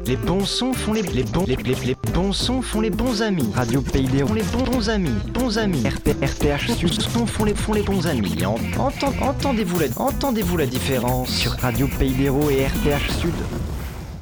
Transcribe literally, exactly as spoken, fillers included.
Les bons sons font les, les bons les, les, les bons sons font les bons amis. Radio Pays d'Hérault, les bons, bons amis, bons amis. R T, R T H Sud sons font les font les bons amis. En, entend, entendez-vous la entendez-vous la différence sur Radio Pays d'Hérault et R T H Sud?